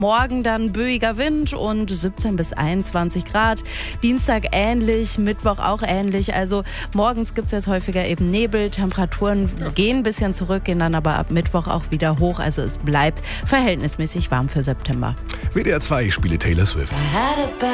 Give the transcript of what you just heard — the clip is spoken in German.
Morgen dann böiger Wind und 17 bis 21 Grad. Dienstag ähnlich, Mittwoch auch ähnlich. Also morgens gibt es jetzt häufiger eben Nebel. Temperaturen gehen ein bisschen zurück, gehen dann aber ab Mittwoch auch wieder hoch. Also es bleibt verhältnismäßig warm für September. WDR 2 spiele Taylor Swift.